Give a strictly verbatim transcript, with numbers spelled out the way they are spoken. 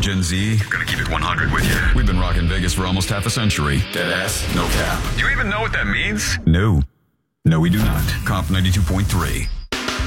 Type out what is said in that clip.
Gen Z, gonna keep it one hundred with you. We've been rocking Vegas for almost half a century. Deadass, no cap. Do you even know what that means? No. No, we do not. Comp ninety-two point three.